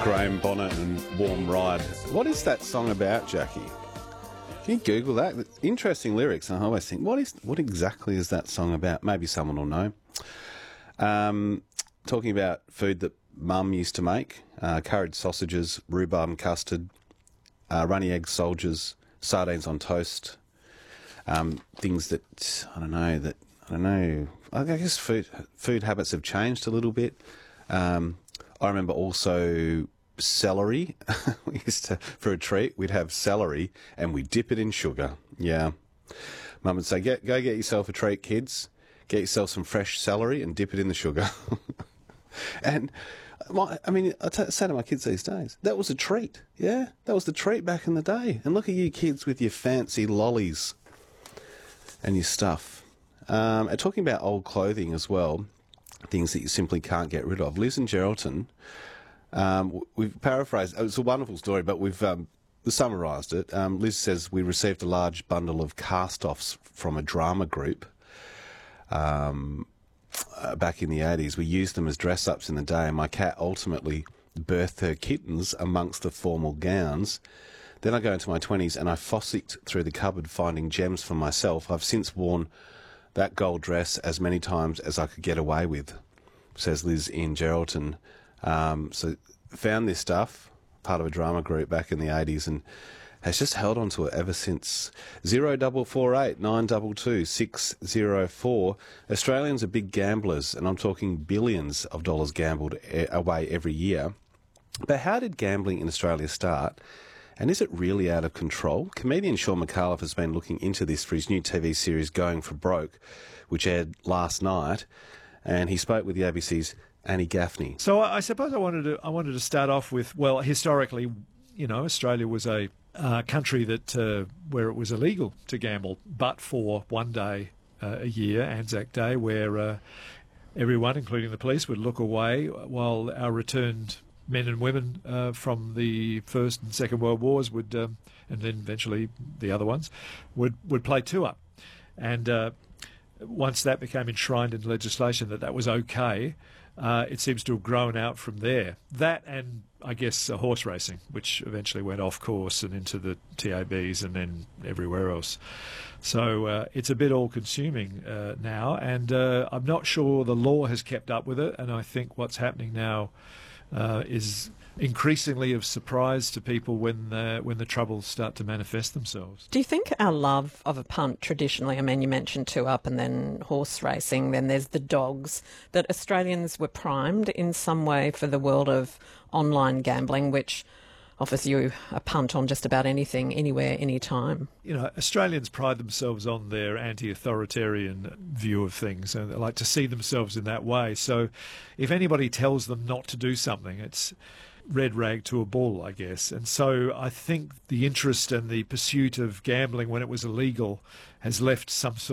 Graham Bonnet and Warm Ride. What is that song about, Jackie? Can you Google that? Interesting lyrics. I always think, what exactly is that song about? Maybe someone will know. Talking about food that Mum used to make, curried sausages, rhubarb and custard, runny egg soldiers, sardines on toast, things that, I don't know. I guess food habits have changed a little bit. I remember also celery. We used to, for a treat, we'd have celery and we'd dip it in sugar. Yeah. Mum would say, go get yourself a treat, kids. Get yourself some fresh celery and dip it in the sugar. And, I say to my kids these days, that was a treat. Yeah, that was the treat back in the day. And look at you kids with your fancy lollies and your stuff. And talking about old clothing as well, things that you simply can't get rid of. Liz and Geraldton, we've paraphrased. It's a wonderful story, but we've summarised it. Liz says we received a large bundle of cast-offs from a drama group back in the 80s. We used them as dress-ups in the day, and my cat ultimately birthed her kittens amongst the formal gowns. Then I go into my 20s and I fossicked through the cupboard finding gems for myself. I've since worn that gold dress as many times as I could get away with, says Liz in Geraldton. So found this stuff, part of a drama group back in the 80s, and has just held on to it ever since. 0448 922 604. Australians are big gamblers, and I'm talking billions of dollars gambled away every year. But how did gambling in Australia start? And is it really out of control? Comedian Sean McAuliffe has been looking into this for his new TV series Going for Broke, which aired last night, and he spoke with the ABC's Annie Gaffney. So I suppose I wanted to start off with, well, historically, Australia was a country that where it was illegal to gamble, but for one day a year, Anzac Day, where everyone, including the police, would look away while our returned men and women from the First and Second World Wars would, and then eventually the other ones, would play two-up. And once that became enshrined in legislation that was okay, it seems to have grown out from there. That and, I guess, horse racing, which eventually went off course and into the TABs and then everywhere else. So it's a bit all-consuming now, and I'm not sure the law has kept up with it, and I think what's happening now is increasingly of surprise to people when the troubles start to manifest themselves. Do you think our love of a punt traditionally, you mentioned two-up and then horse racing, then there's the dogs, that Australians were primed in some way for the world of online gambling, which offers you a punt on just about anything, anywhere, anytime? Australians pride themselves on their anti-authoritarian view of things, and they like to see themselves in that way. So if anybody tells them not to do something, it's red rag to a bull, I guess. And so I think the interest and the pursuit of gambling when it was illegal has left some sort